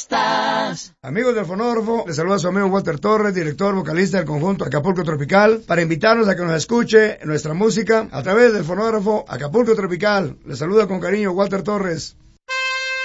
estás? Amigos del Fonógrafo, les saluda su amigo Walter Torres, director vocalista del conjunto Acapulco Tropical, para invitarnos a que nos escuche nuestra música a través del Fonógrafo Acapulco Tropical. Les saluda con cariño Walter Torres.